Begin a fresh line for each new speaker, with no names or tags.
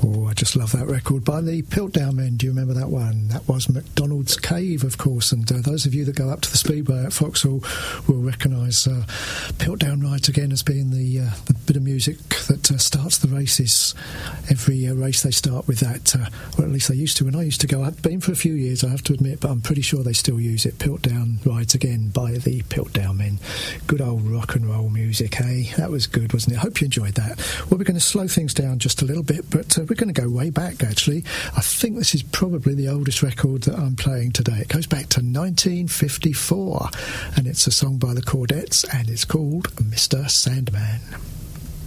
Oh, I just love that record by the Piltdown Men. Do you remember that one? That was McDonald's Cave, of course, and those of you that go up to the Speedway at Vauxhall will recognise Piltdown Rides Again as being the bit of music that starts the races. Every race they start with that, or at least they used to. When I used to go, I've been for a few years, I have to admit, but I'm pretty sure they still use it. Piltdown Rides Again by the Piltdown Men. Good old rock and roll music, eh? That was good, wasn't it? I hope you enjoyed that. Well, we're going to slow things down just a little bit, but we're going to go way back, actually. I think this is probably the oldest record that I'm playing today. It goes back to 1954, and it's a song by the Chordettes, and it's called Mr. Sandman.